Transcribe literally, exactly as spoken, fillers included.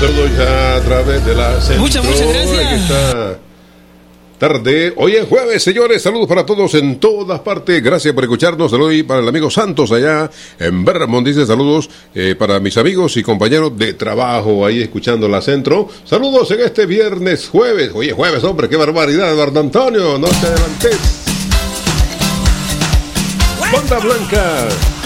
saludo ya a través de la centro. Muchas, muchas gracias. Aquí está. Tarde, hoy es jueves, señores, saludos para todos en todas partes, gracias por escucharnos, saludos para el amigo Santos allá en Vermont, dice saludos eh, para mis amigos y compañeros de trabajo ahí escuchando la centro, saludos en este viernes jueves, hoy es jueves, hombre, qué barbaridad, Eduardo Antonio, no te adelantes. Banda Blanca.